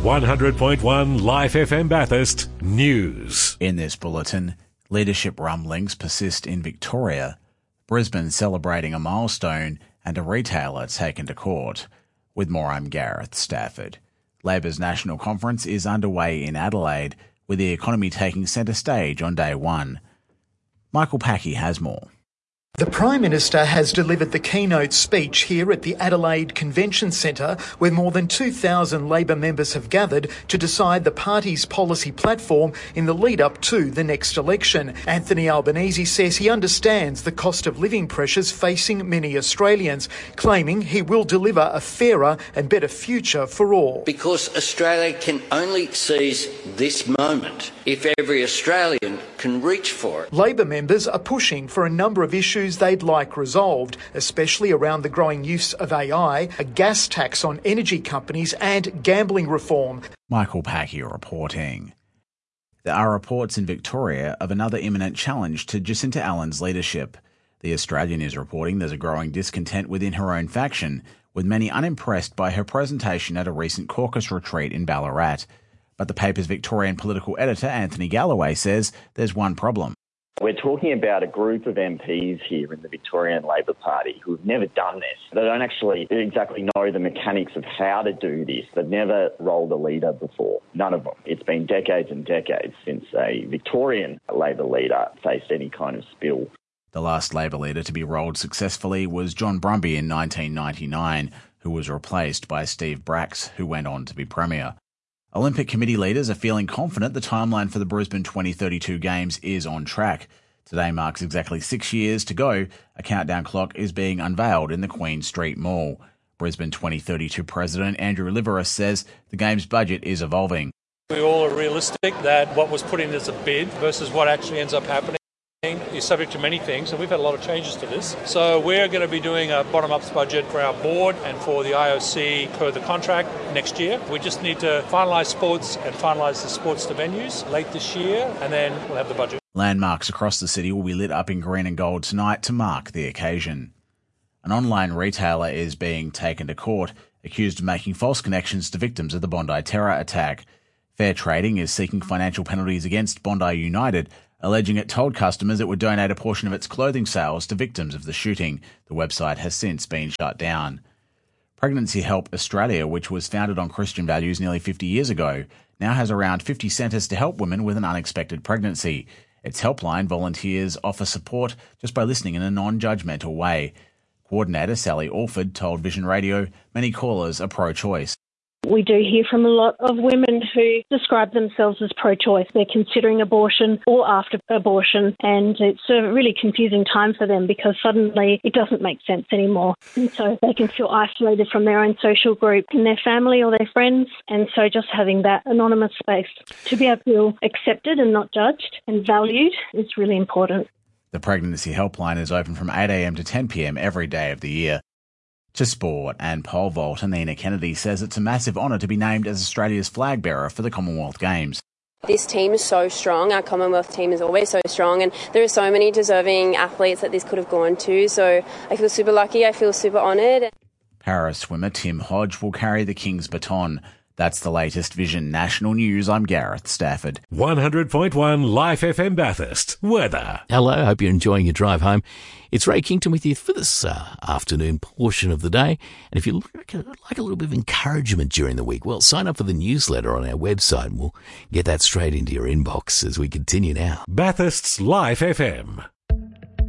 100.1 Life FM Bathurst News. In this bulletin, leadership rumblings persist in Victoria, Brisbane celebrating a milestone, and a retailer taken to court. With more, I'm Gareth Stafford. Labor's national conference is underway in Adelaide, with the economy taking centre stage on day one. Michael Packey has more. The Prime Minister has delivered the keynote speech here at the Adelaide Convention Centre, where more than 2,000 Labor members have gathered to decide the party's policy platform in the lead-up to the next election. Anthony Albanese says he understands the cost of living pressures facing many Australians, claiming he will deliver a fairer and better future for all. Because Australia can only seize this moment if every Australian can reach for it. Labor members are pushing for a number of issues they'd like resolved, especially around the growing use of AI, a gas tax on energy companies and gambling reform. Michael Packey reporting. There are reports in Victoria of another imminent challenge to Jacinta Allen's leadership. The Australian is reporting there's a growing discontent within her own faction, with many unimpressed by her presentation at a recent caucus retreat in Ballarat. But the paper's Victorian political editor, Anthony Galloway, says there's one problem. We're talking about a group of MPs here in the Victorian Labor Party who have never done this. They don't actually exactly know the mechanics of how to do this. They've never rolled a leader before. None of them. It's been decades and decades since a Victorian Labor leader faced any kind of spill. The last Labor leader to be rolled successfully was John Brumby in 1999, who was replaced by Steve Bracks, who went on to be Premier. Olympic Committee leaders are feeling confident the timeline for the Brisbane 2032 Games is on track. Today marks exactly 6 years to go. A countdown clock is being unveiled in the Queen Street Mall. Brisbane 2032 President Andrew Liveris says the Games budget is evolving. We all are realistic that what was put in as a bid versus what actually ends up happening is subject to many things, and we've had a lot of changes to this. So we're going to be doing a bottom-up budget for our board and for the IOC per the contract next year. We just need to finalise sports and finalise the sports to venues late this year, and then we'll have the budget. Landmarks across the city will be lit up in green and gold tonight to mark the occasion. An online retailer is being taken to court, accused of making false connections to victims of the Bondi terror attack. Fair Trading is seeking financial penalties against Bondi United, alleging it told customers it would donate a portion of its clothing sales to victims of the shooting. The website has since been shut down. Pregnancy Help Australia, which was founded on Christian values nearly 50 years ago, now has around 50 centres to help women with an unexpected pregnancy. Its helpline volunteers offer support just by listening in a non-judgmental way. Coordinator Sally Alford told Vision Radio many callers are pro-choice. We do hear from a lot of women who describe themselves as pro-choice. They're considering abortion or after abortion, and it's a really confusing time for them because suddenly it doesn't make sense anymore. And so they can feel isolated from their own social group and their family or their friends. And so just having that anonymous space to be able to feel accepted and not judged and valued is really important. The Pregnancy Helpline is open from 8 a.m. to 10 p.m. every day of the year. To sport, and pole vaulter Nina Kennedy says it's a massive honour to be named as Australia's flag bearer for the Commonwealth Games. This team is so strong. Our Commonwealth team is always so strong, and there are so many deserving athletes that this could have gone to. So I feel super lucky. I feel super honoured. Para swimmer Tim Hodge will carry the King's baton. That's the latest Vision National News. I'm Gareth Stafford. 100.1 Life FM Bathurst. Weather. Hello, hope you're enjoying your drive home. It's Ray Kington with you for this afternoon portion of the day. And if you like a little bit of encouragement during the week, well, sign up for the newsletter on our website and we'll get that straight into your inbox as we continue now. Bathurst's Life FM.